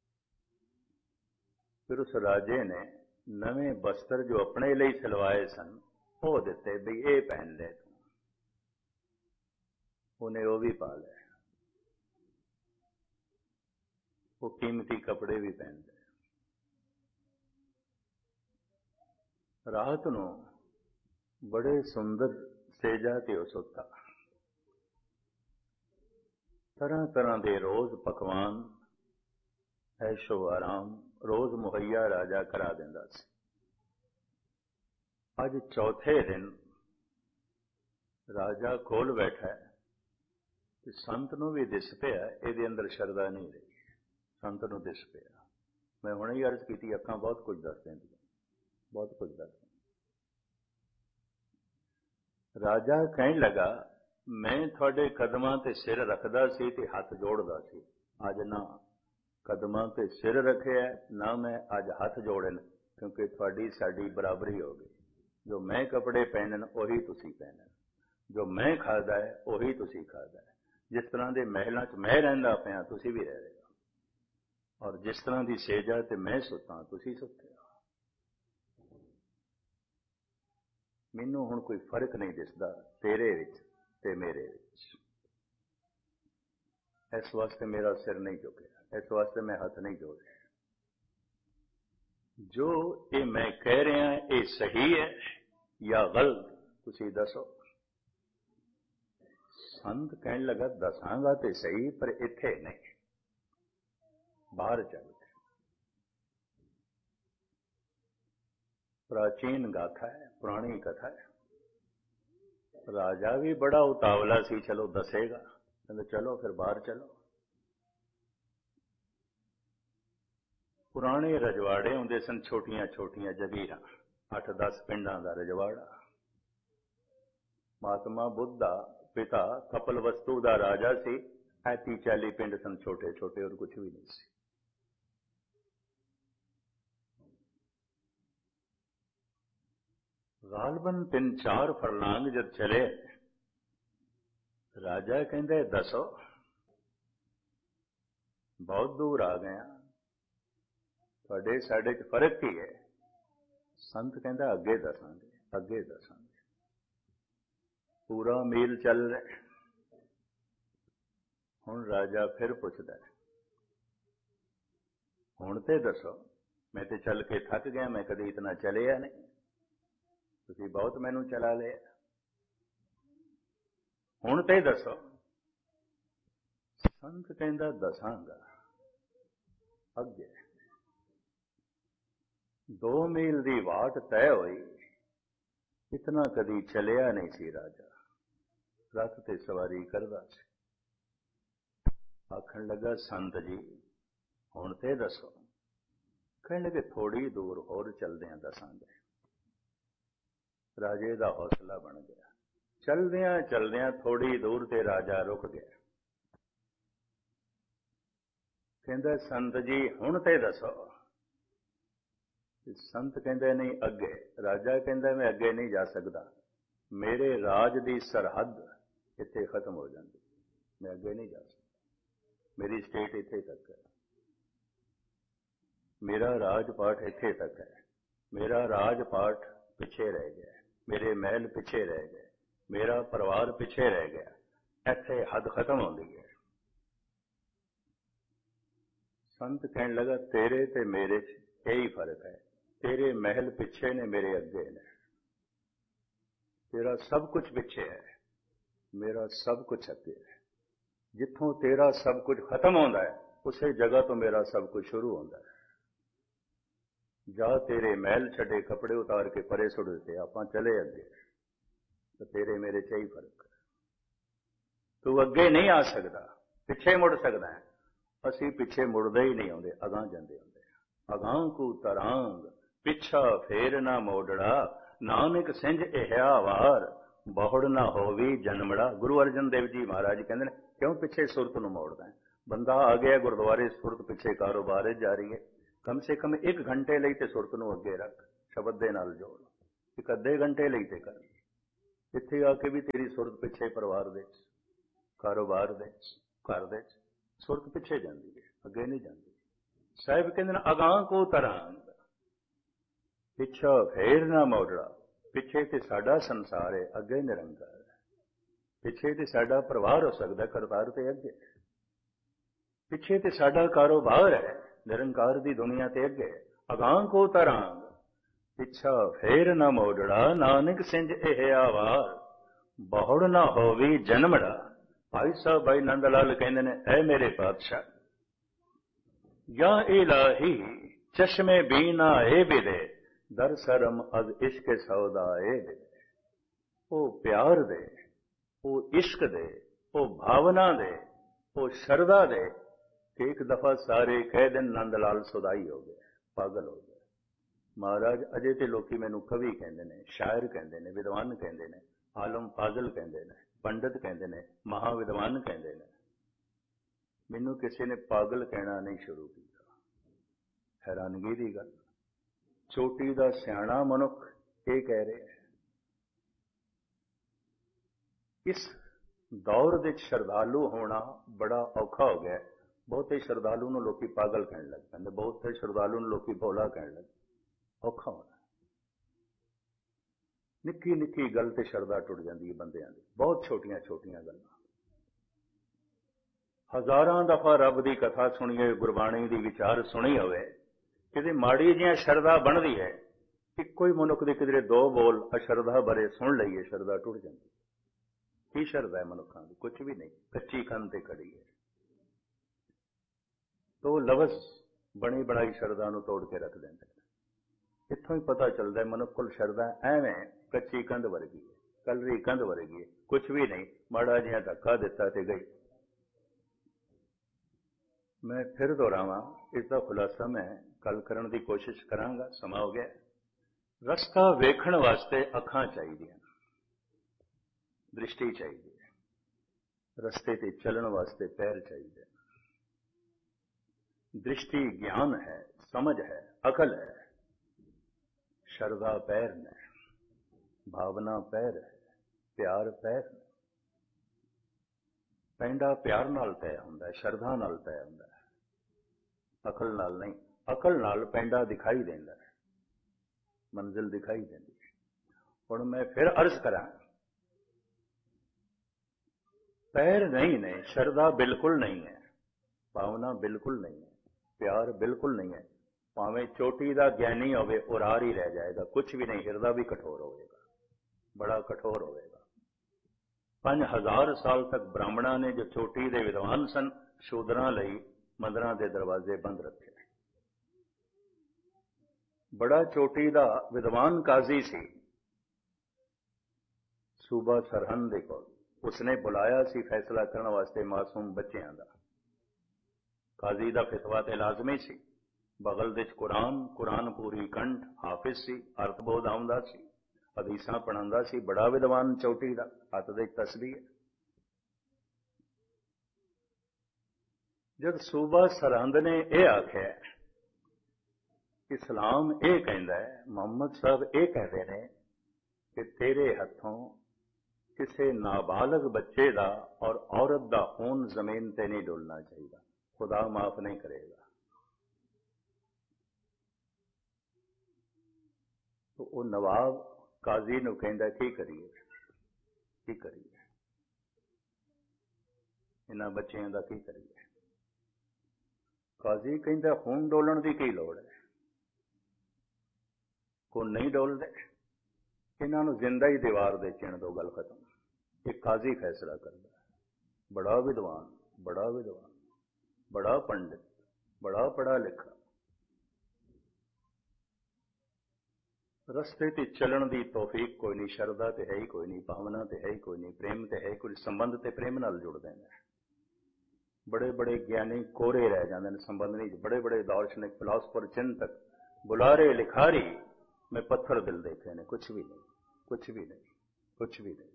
ਫਿਰ ਉਸ ਰਾਜੇ ਨੇ ਨਵੇਂ ਬਸਤਰ ਜੋ ਆਪਣੇ ਲਈ ਸਿਲਵਾਏ ਸਨ ਉਹ ਦਿੱਤੇ ਵੀ ਇਹ ਪਹਿਨ ਲੈ ਤੂੰ। ਉਹਨੇ ਉਹ ਵੀ ਪਾ ਲਏ। ਉਹ ਕੀਮਤੀ ਕੱਪੜੇ ਵੀ ਪਹਿਨਦੇ। ਰਾਤ ਨੂੰ ਬੜੇ ਸੁੰਦਰ ਸੇਜਾ ਤੇ ਉਹ ਸੁੱਤਾ। ਤਰ੍ਹਾਂ ਤਰ੍ਹਾਂ ਦੇ ਰੋਜ਼ ਪਕਵਾਨ ਐਸ਼ੋ ਆਰਾਮ ਰੋਜ਼ ਮੁਹੱਈਆ ਰਾਜਾ ਕਰਾ ਦਿੰਦਾ ਸੀ। ਅੱਜ ਚੌਥੇ ਦਿਨ ਰਾਜਾ ਕੋਲ ਬੈਠਾ ਤੇ ਸੰਤ ਨੂੰ ਵੀ ਦਿਸ ਪਿਆ ਇਹਦੇ ਅੰਦਰ ਸ਼ਰਧਾ ਨਹੀਂ ਰਹੀ। ਸੰਤ ਨੂੰ ਦਿਸ ਪਿਆ। ਮੈਂ ਹੁਣੇ ਹੀ ਅਰਜ਼ ਕੀਤੀ ਅੱਖਾਂ ਬਹੁਤ ਕੁਝ ਦੱਸ ਦਿੰਦੀਆਂ, ਬਹੁਤ ਕੁਝ ਦੱਸ। ਰਾਜਾ ਕਹਿਣ ਲੱਗਾ ਮੈਂ ਤੁਹਾਡੇ ਕਦਮਾਂ ਤੇ ਸਿਰ ਰੱਖਦਾ ਸੀ ਤੇ ਹੱਥ ਜੋੜਦਾ ਸੀ। ਅੱਜ ਨਾ ਕਦਮਾਂ ਤੇ ਸਿਰ ਰੱਖਿਆ ਨਾ ਮੈਂ ਅੱਜ ਹੱਥ ਜੋੜਨ, ਕਿਉਂਕਿ ਤੁਹਾਡੀ ਸਾਡੀ ਬਰਾਬਰੀ ਹੋ ਗਈ। ਜੋ ਮੈਂ ਕੱਪੜੇ ਪਹਿਨਣ ਉਹੀ ਤੁਸੀਂ ਪਹਿਨਣ, ਜੋ ਮੈਂ ਖਾਦਾ ਹੈ ਉਹੀ ਤੁਸੀਂ ਖਾਦਾ ਹੈ। ਜਿਸ ਤਰ੍ਹਾਂ ਦੇ ਮਹਿਲਾਂ 'ਚ ਮੈਂ ਰਹਿੰਦਾ ਪਿਆ ਤੁਸੀਂ ਵੀ ਰਹਿ ਰਹੇ ਹੋ, ਔਰ ਜਿਸ ਤਰ੍ਹਾਂ ਦੀ ਸੇਜਾ ਤੇ ਮੈਂ ਸੁੱਤਾ ਤੁਸੀਂ ਸੁੱਤੇ ਹੋ। ਮੈਨੂੰ ਹੁਣ ਕੋਈ ਫਰਕ ਨਹੀਂ ਦਿਸਦਾ ਤੇਰੇ ਵਿੱਚ ਤੇ ਮੇਰੇ ਵਿੱਚ। ਇਸ ਵਾਸਤੇ ਮੇਰਾ ਸਿਰ ਨਹੀਂ ਝੁਕਿਆ, ਇਸ ਵਾਸਤੇ ਮੈਂ ਹੱਥ ਨਹੀਂ ਜੋੜਿਆ। ਜੋ ਇਹ ਮੈਂ ਕਹਿ ਰਿਹਾ ਇਹ ਸਹੀ ਹੈ ਜਾਂ ਗਲਤ ਤੁਸੀਂ ਦੱਸੋ। ਸੰਤ ਕਹਿਣ ਲੱਗਾ ਦੱਸਾਂਗਾ ਤੇ ਸਹੀ, ਪਰ ਇੱਥੇ ਨਹੀਂ, ਬਾਹਰ ਚੱਲ। ਪ੍ਰਾਚੀਨ ਗਾਥਾ ਹੈ, ਪੁਰਾਣੀ ਕਥਾ ਹੈ। ਰਾਜਾ ਵੀ ਬੜਾ ਉਤਾਵਲਾ ਸੀ, ਚਲੋ ਦੱਸੇਗਾ। ਕਹਿੰਦੇ ਚਲੋ ਫਿਰ ਬਾਹਰ ਚਲੋ। ਪੁਰਾਣੇ ਰਜਵਾੜੇ ਹੁੰਦੇ ਸਨ, ਛੋਟੀਆਂ ਛੋਟੀਆਂ ਜਗੀਰਾਂ, 8-10 ਪਿੰਡਾਂ ਦਾ ਰਜਵਾੜਾ। ਮਹਾਤਮਾ ਬੁੱਧ ਦਾ ਪਿਤਾ ਕਪਲਵਸਤੂ ਦਾ ਰਾਜਾ ਸੀ। 30-40 ਪਿੰਡ ਸਨ ਛੋਟੇ ਛੋਟੇ, ਔਰ ਕੁਝ ਵੀ ਨਹੀਂ ਸੀ। ਗਾਲਬਨ 3-4 ਫਰਲਾਂਗ ਜਦ ਚਲੇ, ਰਾਜਾ ਕਹਿੰਦੇ ਦੱਸੋ ਬਹੁਤ ਦੂਰ ਆ ਗਏ, ਤੁਹਾਡੇ ਸਾਡੇ 'ਚ ਫਰਕ ਕੀ ਹੈ। ਸੰਤ ਕਹਿੰਦਾ ਅੱਗੇ ਦੱਸਾਂਗੇ, ਅੱਗੇ ਦੱਸਾਂਗੇ। ਪੂਰਾ ਮੀਲ ਚੱਲ ਰਿਹਾ। ਹੁਣ ਰਾਜਾ ਫਿਰ ਪੁੱਛਦਾ ਹੁਣ ਤੇ ਦੱਸੋ, ਮੈਂ ਤੇ ਚੱਲ ਕੇ ਥੱਕ ਗਿਆ, ਮੈਂ ਕਦੇ ਇਤਨਾ ਚਲਿਆ ਨਹੀਂ, ਤੁਸੀਂ ਬਹੁਤ ਮੈਨੂੰ ਚਲਾ ਲਿਆ, ਹੁਣ ਤੇ ਦੱਸੋ। ਸੰਤ ਕਹਿੰਦਾ ਦੱਸਾਂਗਾ ਅੱਗੇ। 2 ਮੀਲ ਦੀ ਵਾਟ ਤੈਅ ਹੋਈ, ਇਤਨਾ ਕਦੀ ਚਲਿਆ ਨਹੀਂ ਸੀ ਰਾਜਾ। ਰੱਥ ਤੇ ਸਵਾਰੀ ਕਰਦਾ ਸੀ। ਆਖਣ ਲੱਗਾ ਸੰਤ ਜੀ ਹੁਣ ਤੇ ਦੱਸੋ। ਕਹਿਣ ਲੱਗੇ ਥੋੜੀ ਦੂਰ ਹੋਰ ਚੱਲਦਿਆਂ ਦੱਸਾਂਗੇ। ਰਾਜੇ ਦਾ ਹੌਸਲਾ ਬਣ ਗਿਆ। ਚਲਦਿਆਂ ਚਲਦਿਆਂ ਥੋੜੀ ਦੂਰ ਤੇ ਰਾਜਾ ਰੁਕ ਗਿਆ। ਕਹਿੰਦਾ ਸੰਤ ਜੀ ਹੁਣ ਤੇ ਦੱਸੋ। ਸੰਤ ਕਹਿੰਦੇ ਨਹੀਂ ਅੱਗੇ। ਰਾਜਾ ਕਹਿੰਦਾ ਮੈਂ ਅੱਗੇ ਨਹੀਂ ਜਾ ਸਕਦਾ, ਮੇਰੇ ਰਾਜ ਦੀ ਸਰਹੱਦ ਇੱਥੇ ਖਤਮ ਹੋ ਜਾਂਦੀ, ਮੈਂ ਅੱਗੇ ਨਹੀਂ ਜਾ ਸਕਦਾ, ਮੇਰੀ ਸਟੇਟ ਇੱਥੇ ਤੱਕ ਹੈ, ਮੇਰਾ ਰਾਜ ਪਾਠ ਇੱਥੇ ਤੱਕ ਹੈ, ਮੇਰਾ ਰਾਜ ਪਾਠ ਪਿੱਛੇ ਰਹਿ ਗਿਆ, ਮੇਰੇ ਮਹਿਲ ਪਿੱਛੇ ਰਹਿ ਗਏ, ਮੇਰਾ ਪਰਿਵਾਰ ਪਿੱਛੇ ਰਹਿ ਗਿਆ, ਇੱਥੇ ਹੱਦ ਖਤਮ ਹੁੰਦੀ ਹੈ। ਸੰਤ ਕਹਿਣ ਲੱਗਾ ਤੇਰੇ ਤੇ ਮੇਰੇ 'ਚ ਇਹੀ ਫਰਕ ਹੈ, ਤੇਰੇ ਮਹਿਲ ਪਿੱਛੇ ਨੇ, ਮੇਰੇ ਅੱਗੇ ਨੇ, ਤੇਰਾ ਸਭ ਕੁਝ ਪਿੱਛੇ ਹੈ, ਮੇਰਾ ਸਭ ਕੁਝ ਅੱਗੇ ਹੈ। ਜਿੱਥੋਂ ਤੇਰਾ ਸਭ ਕੁਝ ਖਤਮ ਹੁੰਦਾ ਹੈ ਉਸੇ ਜਗ੍ਹਾ ਤੋਂ ਮੇਰਾ ਸਭ ਕੁਝ ਸ਼ੁਰੂ ਹੁੰਦਾ ਹੈ। ਜਾ ਤੇਰੇ ਮਹਿਲ ਛੱਡੇ, ਕੱਪੜੇ ਉਤਾਰ ਕੇ ਪਰੇ ਸੁੱਟ ਦਿੱਤੇ, ਆਪਾਂ ਚਲੇ ਅੱਗੇ। ਤਾਂ ਤੇਰੇ ਮੇਰੇ 'ਚ ਹੀ ਫਰਕ ਹੈ। ਤੂੰ ਅੱਗੇ ਨਹੀਂ ਆ ਸਕਦਾ, ਪਿੱਛੇ ਮੁੜ ਸਕਦਾ ਹੈ। ਅਸੀਂ ਪਿੱਛੇ ਮੁੜਦੇ ਹੀ ਨਹੀਂ ਆਉਂਦੇ, ਅਗਾਂਹ ਜਾਂਦੇ ਹੁੰਦੇ। ਅਗਾਂਹ ਕੂ ਤਰਾਂਗ ਪਿੱਛਾ ਫੇਰ ਨਾ ਮੋੜੜਾ, ਨਾਨਕ ਸਿੰਝ ਇਹਿਆ ਵਾਰ ਬਹੁੜ ਨਾ ਹੋਵੀ ਜਨਮੜਾ। ਗੁਰੂ ਅਰਜਨ ਦੇਵ ਜੀ ਮਹਾਰਾਜ ਕਹਿੰਦੇ ਨੇ ਕਿਉਂ ਪਿੱਛੇ ਸੁਰਤ ਨੂੰ ਮੋੜਦਾ ਹੈ। ਬੰਦਾ ਆ ਗਿਆ ਗੁਰਦੁਆਰੇ, ਸੁਰਤ ਪਿੱਛੇ ਕਾਰੋਬਾਰ ਜਾ ਰਹੀ ਹੈ। ਕਮ ਸੇ ਕਮ 1 ਘੰਟੇ ਲਈ ਤੇ ਸੁਰਤ ਨੂੰ ਅੱਗੇ ਰੱਖ, ਸ਼ਬਦ ਦੇ ਨਾਲ ਜੋੜ। ਇੱਕ ਅੱਧੇ ਘੰਟੇ ਲਈ ਤੇ ਕਰ। ਇੱਥੇ ਆ ਕੇ ਵੀ ਤੇਰੀ ਸੁਰਤ ਪਿੱਛੇ ਪਰਿਵਾਰ ਦੇ ਵਿੱਚ, ਕਾਰੋਬਾਰ ਦੇ ਵਿੱਚ, ਘਰ ਦੇ ਵਿੱਚ ਸੁਰਤ ਪਿੱਛੇ ਜਾਂਦੀ ਹੈ, ਅੱਗੇ ਨਹੀਂ ਜਾਂਦੀ। ਸਾਹਿਬ ਕਹਿੰਦੇ ਨੇ ਅਗਾਂਹ ਕੋ ਤਰਾਂਗ, ਪਿੱਛਾ ਫੇਰ ਨਾ ਮੋੜੜਾ। ਪਿੱਛੇ ਤੇ ਸਾਡਾ ਸੰਸਾਰ ਹੈ, ਅੱਗੇ ਨਿਰੰਕਾਰ ਹੈ। ਪਿੱਛੇ ਤੇ ਸਾਡਾ ਪਰਿਵਾਰ ਹੋ ਸਕਦਾ, ਕਰਤਾਰ ਤੇ ਅੱਗੇ। ਪਿੱਛੇ ਤੇ ਸਾਡਾ ਕਾਰੋਬਾਰ ਹੈ, ਨਿਰੰਕਾਰ ਦੀ ਦੁਨੀਆ ਤੇ ਅੱਗੇ। ਅਗਾਂਹ ਕੋ ਤਰਾਂਗ, ਪਿੱਛਾ ਫੇਰ ਨਾ ਮੋੜੜਾ। ਨਾਨਕ ਸਿੰਜ ਇਹ ਆਵਾਰ, ਬਹੁੜ ਨਾ ਹੋਵੀ ਜਨਮੜਾ। ਭਾਈ ਸਾਹਿਬ ਭਾਈ ਨੰਦ ਲਾਲ ਕਹਿੰਦੇ ਨੇ, ਐ ਮੇਰੇ ਪਾਤਸ਼ਾਹ, ਜਾਂ ਇਲਾਹੀ ਚਸ਼ਮੇ ਬੀਨਾ ਏ ਬਿਦੇ, ਦਰ ਸਰਮ ਅਜ਼ ਇਸ਼ਕ ਸੌਦਾ ਏ ਬਿਦੇ। ਉਹ ਪਿਆਰ ਦੇ, ਉਹ ਇਸ਼ਕ ਦੇ, ਉਹ ਭਾਵਨਾ ਦੇ, ਉਹ ਸ਼ਰਧਾ ਦੇ ਕਿ ਇੱਕ ਦਫਾ ਸਾਰੇ ਕਹਿ ਦੇਣ ਨੰਦ ਲਾਲ ਸੁਦਾਈ ਹੋ ਗਏ, ਪਾਗਲ ਹੋ ਗਏ। ਮਹਾਰਾਜ ਅਜੇ ਤੇ ਲੋਕੀ ਮੈਨੂੰ ਕਵੀ ਕਹਿੰਦੇ ਨੇ, ਸ਼ਾਇਰ ਕਹਿੰਦੇ ਨੇ, ਵਿਦਵਾਨ ਕਹਿੰਦੇ ਨੇ, ਆਲਮ ਫਾਜ਼ਲ ਕਹਿੰਦੇ ਨੇ, ਪੰਡਤ ਕਹਿੰਦੇ ਨੇ, ਮਹਾਵਿਦਵਾਨ ਕਹਿੰਦੇ ਨੇ। ਮੈਨੂੰ ਕਿਸੇ ਨੇ ਪਾਗਲ ਕਹਿਣਾ ਨਹੀਂ ਸ਼ੁਰੂ ਕੀਤਾ। ਹੈਰਾਨਗੀ ਦੀ ਗੱਲ, ਚੋਟੀ ਦਾ ਸਿਆਣਾ ਮਨੁੱਖ ਇਹ ਕਹਿ ਰਿਹਾ ਹੈ। ਇਸ ਦੌਰ ਦੇ ਸ਼ਰਧਾਲੂ ਹੋਣਾ ਬੜਾ ਔਖਾ ਹੋ ਗਿਆ। ਬਹੁਤੇ ਸ਼ਰਧਾਲੂ ਨੂੰ ਲੋਕੀ ਪਾਗਲ ਕਹਿਣ ਲੱਗ ਪੈਂਦੇ, ਬਹੁਤੇ ਸ਼ਰਧਾਲੂ ਨੂੰ ਲੋਕੀ ਭੋਲਾ ਕਹਿਣ ਲੱਗ। ਔਖਾ ਹੋਣਾ, ਨਿੱਕੀ ਨਿੱਕੀ ਗੱਲ ਤੇ ਸ਼ਰਧਾ ਟੁੱਟ ਜਾਂਦੀ ਹੈ ਬੰਦਿਆਂ ਦੀ, ਬਹੁਤ ਛੋਟੀਆਂ ਛੋਟੀਆਂ ਗੱਲਾਂ। ਹਜ਼ਾਰਾਂ ਦਫਾ ਰੱਬ ਦੀ ਕਥਾ ਸੁਣੀਏ, ਗੁਰਬਾਣੀ ਦੀ ਵਿਚਾਰ ਸੁਣੀ ਹੋਵੇ, ਕਿਤੇ ਮਾੜੀ ਜਿਹਾ ਸ਼ਰਧਾ ਬਣਦੀ ਹੈ, ਇੱਕੋ ਹੀ ਮਨੁੱਖ ਦੇ ਕਿਧਰੇ ਦੋ ਬੋਲ ਅਸ਼ਰਧਾ ਬਾਰੇ ਸੁਣ ਲਈਏ, ਸ਼ਰਧਾ ਟੁੱਟ ਜਾਂਦੀ। ਕੀ ਸ਼ਰਧਾ ਹੈ ਮਨੁੱਖਾਂ ਦੀ? ਕੁਝ ਵੀ ਨਹੀਂ, ਕੱਚੀ ਕੰਧ ਤੇ ਖੜੀ ਹੈ। ਤੋ ਲਫ਼ਜ਼ ਬਣੀ ਬਣਾਈ ਸ਼ਰਧਾ ਨੂੰ ਤੋੜ ਕੇ ਰੱਖ ਦਿੰਦੇ। ਇੱਥੋਂ ਹੀ ਪਤਾ ਚੱਲਦਾ ਮਨੁੱਖ ਕੋਲ ਸ਼ਰਧਾ ਐਵੇਂ ਕੱਚੀ ਕੰਧ ਵਰਗੀ ਹੈ, ਕਲਰੀ ਕੰਧ ਵਰਗੀ ਹੈ, ਕੁਝ ਵੀ ਨਹੀਂ, ਮਾੜਾ ਜਿਹਾ ਧੱਕਾ ਦਿੱਤਾ ਤੇ ਗਈ। ਮੈਂ ਫਿਰ ਦੁਹਰਾਵਾਂ, ਇਸ ਦਾ ਖੁਲਾਸਾ ਮੈਂ ਕੱਲ ਕਰਨ ਦੀ ਕੋਸ਼ਿਸ਼ ਕਰਾਂਗਾ, ਸਮਾਂ ਹੋ ਗਿਆ। ਰਸਤਾ ਵੇਖਣ ਵਾਸਤੇ ਅੱਖਾਂ ਚਾਹੀਦੀਆਂ, ਦ੍ਰਿਸ਼ਟੀ ਚਾਹੀਦੀ ਹੈ। ਰਸਤੇ ਤੇ ਚੱਲਣ ਵਾਸਤੇ ਪੈਰ ਚਾਹੀਦੇ। ਦ੍ਰਿਸ਼ਟੀ ਗਿਆਨ ਹੈ, ਸਮਝ ਹੈ, ਅਕਲ ਹੈ। ਸ਼ਰਧਾ ਪੈਰ ਨੇ, ਭਾਵਨਾ ਪੈਰ ਹੈ, ਪਿਆਰ ਪੈਰ ਨੇ। ਪੈਂਡਾ ਪਿਆਰ ਨਾਲ ਤੈਅ ਹੁੰਦਾ ਹੈ, ਸ਼ਰਧਾ ਨਾਲ ਤੈਅ ਹੁੰਦਾ ਹੈ, ਅਕਲ ਨਾਲ ਨਹੀਂ। ਅਕਲ ਨਾਲ ਪੈਂਡਾ ਦਿਖਾਈ ਦਿੰਦਾ ਹੈ, ਮੰਜ਼ਿਲ ਦਿਖਾਈ ਦਿੰਦੀ ਹੈ। ਹੁਣ ਮੈਂ ਫਿਰ ਅਰਜ਼ ਕਰਾਂ, ਪੈਰ ਨਹੀਂ ਨੇ, ਸ਼ਰਧਾ ਬਿਲਕੁਲ ਨਹੀਂ ਹੈ, ਭਾਵਨਾ ਬਿਲਕੁਲ ਨਹੀਂ ਹੈ, ਪਿਆਰ ਬਿਲਕੁਲ ਨਹੀਂ ਹੈ। ਭਾਵੇਂ ਚੋਟੀ ਦਾ ਗਿਆਨੀ ਹੋਵੇ, ਉਰਾਰ ਹੀ ਰਹਿ ਜਾਏਗਾ, ਕੁਝ ਵੀ ਨਹੀਂ। ਹਿਰਦਾ ਵੀ ਕਠੋਰ ਹੋਵੇਗਾ, ਬੜਾ ਕਠੋਰ ਹੋਵੇਗਾ। 5000 ਸਾਲ ਤੱਕ ਬ੍ਰਾਹਮਣਾਂ ਨੇ ਜੋ ਚੋਟੀ ਦੇ ਵਿਦਵਾਨ ਸਨ, ਸ਼ੂਦਰਾਂ ਲਈ ਮੰਦਰਾਂ ਦੇ ਦਰਵਾਜ਼ੇ ਬੰਦ ਰੱਖੇ। ਬੜਾ ਚੋਟੀ ਦਾ ਵਿਦਵਾਨ ਕਾਜ਼ੀ ਸੀ, ਸੂਬਾ ਸਰਹੰਦ ਦੇ ਕੋਲ। ਉਸਨੇ ਬੁਲਾਇਆ ਸੀ ਫੈਸਲਾ ਕਰਨ ਵਾਸਤੇ ਮਾਸੂਮ ਬੱਚਿਆਂ ਦਾ। ਕਾਜ਼ੀ ਦਾ ਫਤਵਾ ਤੇ ਲਾਜ਼ਮੀ ਸੀ। ਬਗਲ ਵਿੱਚ ਕੁਰਾਨ ਪੂਰੀ ਕੰਠ, ਹਾਫਿਜ਼ ਸੀ, ਅਰਥਬੋਧ ਆਉਂਦਾ ਸੀ, ਹਦੀਸਾਂ ਪੜ੍ਹਾਉਂਦਾ ਸੀ। ਬੜਾ ਵਿਦਵਾਨ ਚੋਟੀ ਦਾ, ਹੱਥ ਦੇ ਤਸਬੀਹ ਹੈ। ਜਦ ਸੂਬਾ ਸਰਹੰਦ ਨੇ ਇਹ ਆਖਿਆ, ਇਸਲਾਮ ਇਹ ਕਹਿੰਦਾ ਹੈ, ਮੁਹੰਮਦ ਸਾਹਿਬ ਇਹ ਕਹਿੰਦੇ ਨੇ ਕਿ ਤੇਰੇ ਹੱਥੋਂ ਕਿਸੇ ਨਾਬਾਲਗ ਬੱਚੇ ਦਾ ਔਰ ਔਰਤ ਦਾ ਖੂਨ ਜ਼ਮੀਨ ਤੇ ਨਹੀਂ ਡੁੱਲਣਾ ਚਾਹੀਦਾ, ਖੁਦਾ ਮਾਫ ਨਹੀਂ ਕਰੇਗਾ। तो वो नवाब काजी ਨੂੰ ਕਹਿੰਦਾ, ਕੀ ਕਰੀਏ, ਕੀ ਕਰੀਏ, ਇਹਨਾਂ ਬੱਚਿਆਂ ਦਾ ਕੀ ਕਰੀਏ। ਕਾਜ਼ੀ ਕਹਿੰਦਾ, ਖੂਨ ਡੋਲਣ ਦੀ ਕੀ ਲੋੜ ਹੈ, ਖੂਨ ਨਹੀਂ ਡੋਲਦੇ, ਇਹਨਾਂ ਨੂੰ ਜ਼ਿੰਦਾ ਹੀ ਦੀਵਾਰ ਦੇ ਚਿਣ ਦੋ, ਗੱਲ ਖਤਮ। ਇਹ ਕਾਜ਼ੀ ਫੈਸਲਾ ਕਰਦਾ। ਬੜਾ ਵਿਦਵਾਨ, ਬੜਾ ਵਿਦਵਾਨ, ਬੜਾ ਪੰਡਿਤ, ਬੜਾ ਪੜ੍ਹਾ ਲਿਖਾ। ਰਸਤੇ ਤੇ ਚੱਲਣ ਦੀ ਤੌਫੀਕ ਕੋਈ ਨਹੀਂ, ਸ਼ਰਧਾ ਤੇ ਹੈ ਹੀ ਕੋਈ ਨਹੀਂ, ਭਾਵਨਾ ਤੇ ਹੈ ਹੀ ਕੋਈ ਨਹੀਂ, ਪ੍ਰੇਮ ਤੇ ਹੈ ਕੋਈ, ਸੰਬੰਧ ਤੇ ਪ੍ਰੇਮ ਨਾਲ ਜੁੜਦੇ ਨੇ। ਬੜੇ ਬੜੇ ਗਿਆਨੀ ਕੋਰੇ ਰਹਿ ਜਾਂਦੇ ਨੇ ਸੰਬੰਧ ਨਹੀਂ। ਬੜੇ ਬੜੇ ਦਾਰਸ਼ਨਿਕ, ਫਿਲਾਸਫਰ, ਚਿੰਤਕ, ਬੁਲਾਰੇ, ਲਿਖਾਰੀ, ਮੈਂ ਪੱਥਰ ਦਿਲ ਦੇਖੇ ਨੇ, ਕੁਛ ਵੀ ਨਹੀਂ, ਕੁਛ ਵੀ ਨਹੀਂ, ਕੁਛ ਵੀ ਨਹੀਂ।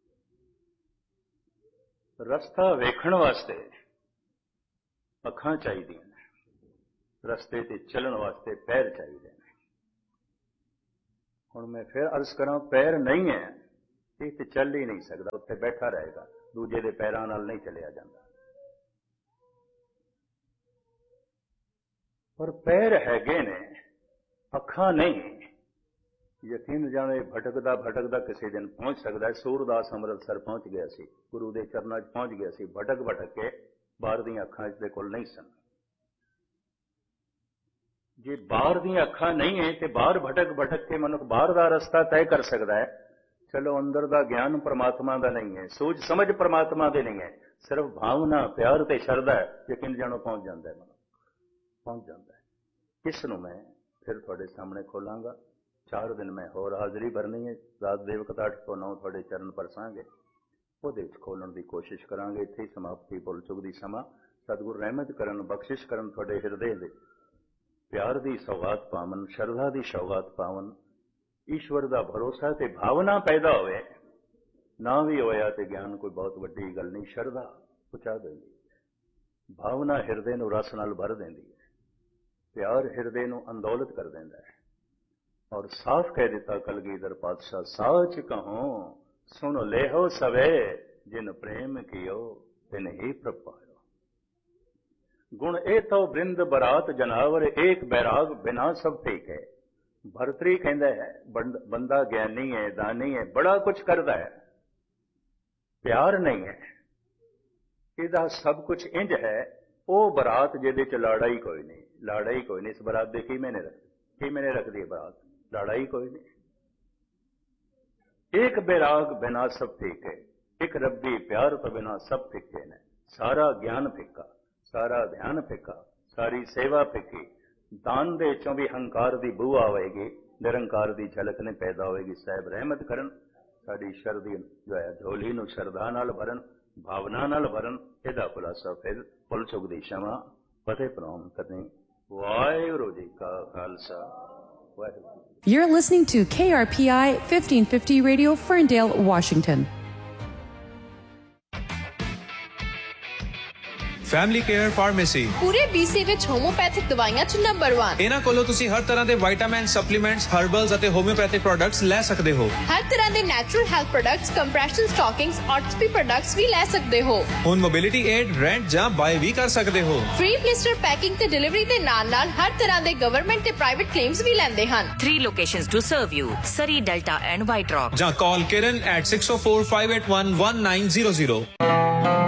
ਰਸਤਾ ਵੇਖਣ ਵਾਸਤੇ ਅੱਖਾਂ ਚਾਹੀਦੀਆਂ ਨੇ, ਰਸਤੇ ਤੇ ਚੱਲਣ ਵਾਸਤੇ ਪੈਰ ਚਾਹੀਦੇ ਨੇ। ਹੁਣ ਮੈਂ ਫਿਰ ਅਰਜ਼ ਕਰਾਂ, ਪੈਰ ਨਹੀਂ ਹੈ ਇਹ ਤੇ ਚੱਲ ਹੀ ਨਹੀਂ ਸਕਦਾ, ਉੱਤੇ ਬੈਠਾ ਰਹੇਗਾ, ਦੂਜੇ ਦੇ ਪੈਰਾਂ ਨਾਲ ਨਹੀਂ ਚੱਲਿਆ ਜਾਂਦਾ। ਪਰ ਪੈਰ ਹੈਗੇ ਨੇ, ਅੱਖਾਂ ਨਹੀਂ। ਯਕੀਨ ਜਾਣੇ ਭਟਕਦਾ ਭਟਕਦਾ ਕਿਸੇ ਦਿਨ ਪਹੁੰਚ ਸਕਦਾ ਹੈ। ਸੂਰਦਾਸ ਅੰਮ੍ਰਿਤਸਰ ਪਹੁੰਚ ਗਿਆ ਸੀ, ਗੁਰੂ ਦੇ ਚਰਨਾਂ 'ਚ ਪਹੁੰਚ ਗਿਆ ਸੀ, ਭਟਕ ਭਟਕ ਕੇ, ਬਾਹਰ ਦੀਆਂ ਅੱਖਾਂ ਇਸ ਦੇ ਕੋਲ ਨਹੀਂ ਸਨ। ਜੇ ਬਾਹਰ ਦੀਆਂ ਅੱਖਾਂ ਨਹੀਂ ਹੈ ਤੇ ਬਾਹਰ ਭਟਕ ਭਟਕ ਕੇ ਮਨੁੱਖ ਬਾਹਰ ਦਾ ਰਸਤਾ ਤੈਅ ਕਰ ਸਕਦਾ ਹੈ। ਚਲੋ ਅੰਦਰ ਦਾ ਗਿਆਨ ਪਰਮਾਤਮਾ ਦਾ ਨਹੀਂ ਹੈ, ਸੂਝ ਸਮਝ ਪਰਮਾਤਮਾ ਦੇ ਨਹੀਂ ਹੈ, ਸਿਰਫ ਭਾਵਨਾ, ਪਿਆਰ ਤੇ ਸ਼ਰਧਾ ਹੈ, ਯਕੀਨ ਜਾਣੋ ਪਹੁੰਚ ਜਾਂਦਾ ਹੈ, ਮਨੁੱਖ ਪਹੁੰਚ ਜਾਂਦਾ ਹੈ। ਇਸ ਨੂੰ ਮੈਂ ਫਿਰ ਤੁਹਾਡੇ ਸਾਹਮਣੇ ਖੋਲਾਂਗਾ। 4 ਦਿਨ ਮੈਂ ਹੋਰ ਹਾਜ਼ਰੀ ਭਰਨੀ ਹੈ, ਰਾਤ ਦੇਵਕਤਾ 8 ਤੋਂ 9 ਤੁਹਾਡੇ ਚਰਨ ਪਰਸਾਂਗੇ, ਉਹਦੇ ਵਿੱਚ ਖੋਲਣ ਦੀ ਕੋਸ਼ਿਸ਼ ਕਰਾਂਗੇ। ਇੱਥੇ ਹੀ ਸਮਾਪਤੀ ਭੁੱਲ ਚੁੱਕ ਦੀ ਸਮਾਂ। ਸਤਿਗੁਰ ਰਹਿਮਤ ਕਰਨ, ਬਖਸ਼ਿਸ਼ ਕਰਨ, ਤੁਹਾਡੇ ਹਿਰਦੇ ਦੇ ਪਿਆਰ ਦੀ ਸੌਗਾਤ ਪਾਵਨ, ਸ਼ਰਧਾ ਦੀ ਸੌਗਾਤ ਪਾਵਨ, ਈਸ਼ਵਰ ਦਾ ਭਰੋਸਾ ਤੇ ਭਾਵਨਾ ਪੈਦਾ ਹੋਵੇ। ਨਾ ਵੀ ਹੋਇਆ ਤੇ ਗਿਆਨ ਕੋਈ ਬਹੁਤ ਵੱਡੀ ਗੱਲ ਨਹੀਂ, ਸ਼ਰਧਾ ਪਹੁੰਚਾ ਦਿੰਦੀ ਹੈ, ਭਾਵਨਾ ਹਿਰਦੇ ਨੂੰ ਰਸ ਨਾਲ ਭਰ ਦਿੰਦੀ ਹੈ, ਪਿਆਰ ਹਿਰਦੇ ਨੂੰ ਅੰਦੋਲਤ ਕਰ ਦਿੰਦਾ ਹੈ। ਔਰ ਸਾਫ਼ ਕਹਿ ਦਿੱਤਾ ਕਲਗੀਧਰ ਪਾਤਸ਼ਾਹ, ਸਾਚ ਕਹੋ ਸੁਣ ਲੇਹੋ ਸਵੇ, ਜਿਨ ਪ੍ਰੇਮ ਕੀਓ ਤਿਨ ਹੀ ਪ੍ਰਭ ਪਾਇਓ। ਗੁਣ ਇਹ ਤੋ ਬ੍ਰਿੰਦ ਬਰਾਤ ਜਨਾਵਰ, ਏਕ ਬੈਰਾਗ ਬਿਨਾ ਸਭ ਠੀਕ ਹੈ। ਭਰਤਰੀ ਕਹਿੰਦਾ ਹੈ ਬੰਦਾ ਗਿਆਨੀ ਹੈ, ਦਾਨੀ ਹੈ, ਬੜਾ ਕੁਝ ਕਰਦਾ ਹੈ, ਪਿਆਰ ਨਹੀਂ ਹੈ, ਇਹਦਾ ਸਭ ਕੁਝ ਇੰਜ ਹੈ। ਉਹ ਬਰਾਤ ਜਿਹਦੇ ਚ ਲਾੜਾ ਹੀ ਕੋਈ ਨਹੀਂ, ਲਾੜਾ ਹੀ ਕੋਈ ਨਹੀਂ। ਇਸ ਬਰਾਤ ਦੇ ਕੀ ਮੈਨੇ ਰੱਖਦੀ ਹੈ ਬਰਾਤ, ਲਾੜਾ ਹੀ ਕੋਈ ਨਹੀਂ। ਇੱਕ ਬੈਰਾਗ ਬਿਨਾ ਸਭ ਠੀਕ ਹੈ, ਇੱਕ ਰੱਬੀ ਪਿਆਰ ਤੋਂ ਬਿਨਾ ਸਭ ਫਿੱਕੇ ਨੇ। ਸਾਰਾ ਗਿਆਨ ਫਿੱਕਾ, ਸਾਰਾ ਧਿਆਨ ਫਿੱਕਾ, ਸਾਰੀ ਸੇਵਾ ਫਿੱਕੀ। ਦਾਨ ਦੇ ਚੋਂ ਵੀ ਹੰਕਾਰ ਦੀ ਬੂ ਆਵੇਗੀ, ਨਿਰੰਕਾਰ ਦੀ ਝਲਕ ਨੇ ਪੈਦਾ ਹੋਵੇਗੀ। ਸਾਹਿਬ ਰਹਿਮਤ ਕਰਨ, ਸਾਡੀ ਸ਼ਰਧੀ ਜੋ ਹੈ ਝੋਲੀ ਨੂੰ ਸ਼ਰਧਾ ਨਾਲ ਭਰਨ, ਭਾਵਨਾ ਨਾਲ ਭਰਨ। ਇਹਦਾ ਖੁਲਾਸਾ ਫਿਰ ਭੁੱਲ ਚੁੱਕ ਦੀ ਸ਼ਮਾ ਫਤਿਹ ਪ੍ਰਣਾਮ ਕਰਨੀ। ਵਾਹਿਗੁਰੂ ਜੀ ਕਾ Khalsa, Waheguru. You're listening to KRPI 1550 Radio, Ferndale, Washington. Family care pharmacy ਪੂਰੇ BC ਵਿੱਚ ਹੋਮੋਪੈਥਿਕ ਦਵਾਈਆਂ 'ਚ ਨੰਬਰ 1। ਇਹਨਾਂ ਕੋਲੋਂ ਤੁਸੀਂ ਹਰ ਤਰ੍ਹਾਂ ਦੇ ਵਿਟਾਮਿਨ, ਸਪਲੀਮੈਂਟਸ, ਹਰਬਲਸ ਅਤੇ ਹੋਮਿਓਪੈਥਿਕ ਪ੍ਰੋਡਕਟਸ ਲੈ ਸਕਦੇ ਹੋ। ਹਰ ਤਰ੍ਹਾਂ ਦੇ natural health products, compression ਸਟਾਕਿੰਗਸ, ਆਰਥੋਪੀ products ਵੀ ਲੈ ਸਕਦੇ ਹੋ। ਹੁਣ ਮੋਬਿਲਿਟੀ ਏਡ, ਰੈਂਟ ਜਾਂ ਬਾਏ ਵੀ ਕਰ ਸਕਦੇ ਹੋ। ਫ੍ਰੀ ਬਲਿਸਟਰ ਪੈਕਿੰਗ ਤੇ ਡਿਲੀਵਰੀ ਦੇ ਨਾਲ-ਨਾਲ ਹਰ ਤਰ੍ਹਾਂ ਦੇ ਗਵਰਨਮੈਂਟ ਤੇ ਪ੍ਰਾਈਵੇਟ ਕਲੇਮਸ ਵੀ ਲੈਂਦੇ ਹਨ। 3 locations to serve you: Surrey, Delta and White Rock. ਜਾਂ ਕਾਲ Kiran at 604-581-1900.